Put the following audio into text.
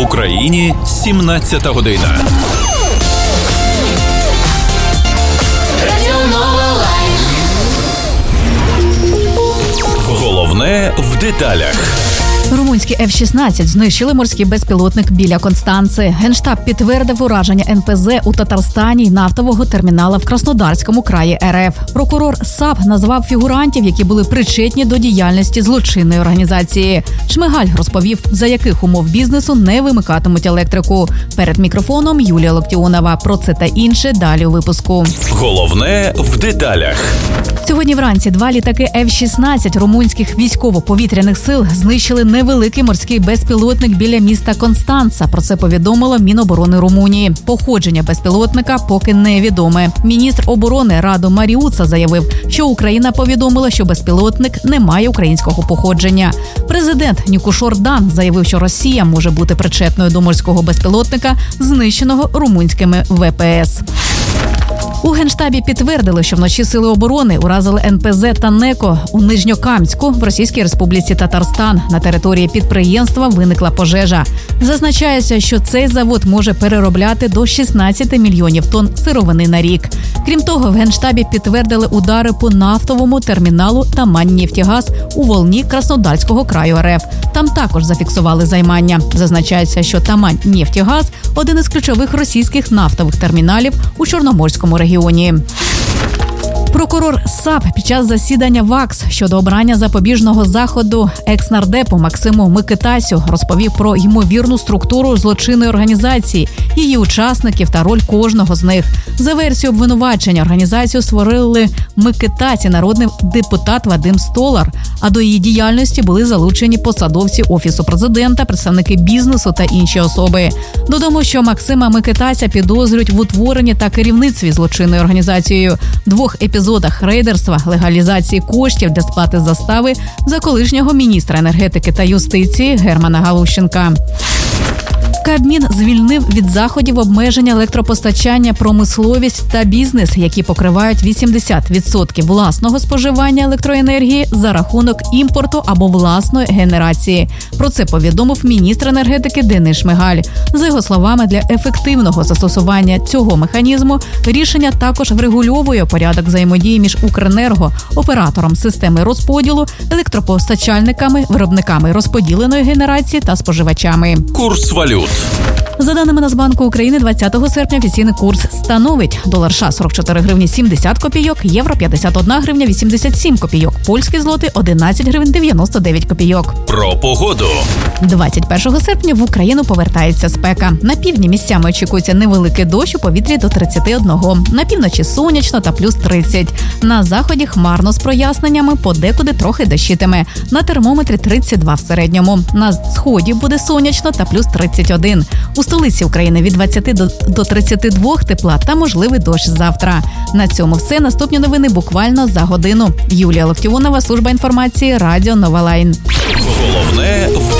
В Україні 17 година. Головне в деталях. Румунські F-16 знищили морський безпілотник біля Констанци. Генштаб підтвердив ураження НПЗ у Татарстані й нафтового термінала в Краснодарському краї РФ. Прокурор САП назвав фігурантів, які були причетні до діяльності злочинної організації. Шмигаль розповів, за яких умов бізнесу не вимикатимуть електрику. Перед мікрофоном Юлія Локтіонова. Про це та інше далі у випуску. Головне в деталях. Сьогодні вранці 2 літаки F-16 румунських військово-повітряних сил знищили невеликий морський безпілотник біля міста Констанца. Про це повідомило Міноборони Румунії. Походження безпілотника поки невідоме. Міністр оборони Раду Маріуца заявив, що Україна повідомила, що безпілотник не має українського походження. Президент Нікушор Дан заявив, що Росія може бути причетною до морського безпілотника, знищеного румунськими ВПС. У Генштабі підтвердили, що вночі Сили оборони уразили НПЗ та НЕКО у Нижньокамську в Російській Республіці Татарстан. На території підприємства виникла пожежа. Зазначається, що цей завод може переробляти до 16 мільйонів тонн сировини на рік. Крім того, в Генштабі підтвердили удари по нафтовому терміналу Тамань-Нефтегаз у Волні Краснодарського краю РФ. Там також зафіксували займання. Зазначається, що Тамань-Нефтегаз – один із ключових російських нафтових терміналів у Чорноморському регіоні. Прокурор САП під час засідання ВАКС щодо обрання запобіжного заходу екс-нардепу Максиму Микитасю розповів про ймовірну структуру злочинної організації, її учасників та роль кожного з них. За версією обвинувачення організацію створили Микитасі народний депутат Вадим Столар, а до її діяльності були залучені посадовці Офісу президента, представники бізнесу та інші особи. Додамо, що Максима Микитася підозрюють в утворенні та керівництві злочинною організацією, 2 епізодах рейдерства, легалізації коштів для сплати застави за колишнього міністра енергетики та юстиції Германа Галущенка. Кабмін звільнив від заходів обмеження електропостачання промисловість та бізнес, які покривають 80% власного споживання електроенергії за рахунок імпорту або власної генерації. Про це повідомив міністр енергетики Денис Шмигаль. За його словами, для ефективного застосування цього механізму рішення також врегульовує порядок взаємодії між Укренерго, оператором системи розподілу, електропостачальниками, виробниками розподіленої генерації та споживачами. Курс валют. За даними Нацбанку України, 20 серпня офіційний курс становить: долар США 44 гривні 70 копійок, євро 51 гривня 87 копійок, польський злотий 11 гривень 99 копійок. Про погоду. 21 серпня в Україну повертається спека. На півдні місцями очікується невеликий дощ, у повітрі до 31. На півночі сонячно та плюс 30. На заході хмарно з проясненнями, подекуди трохи дощитиме. На термометрі 32 в середньому. На сході буде сонячно та плюс 31. У столиці України від 20 до 32 тепла та можливий дощ завтра. На цьому все. Наступні новини буквально за годину. Юлія Локтіонова, служба інформації, Радіо Нова Лайн. Головне в